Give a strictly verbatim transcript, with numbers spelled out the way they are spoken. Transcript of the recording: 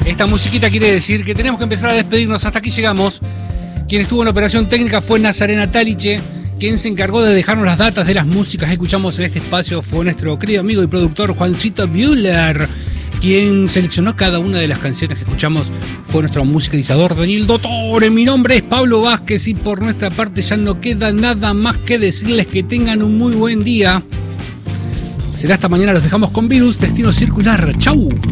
Esta musiquita quiere decir que tenemos que empezar a despedirnos. Hasta aquí llegamos. Quien estuvo en la operación técnica fue Nazarena Taliche. Quien se encargó de dejarnos las datas de las músicas que escuchamos en este espacio fue nuestro querido amigo y productor Juancito Bühler. Quien seleccionó cada una de las canciones que escuchamos fue nuestro musicalizador Daniel Dottore. Mi nombre es Pablo Vázquez y por nuestra parte ya no queda nada más que decirles que tengan un muy buen día. Será hasta mañana, los dejamos con Virus, Destino Circular. ¡Chau!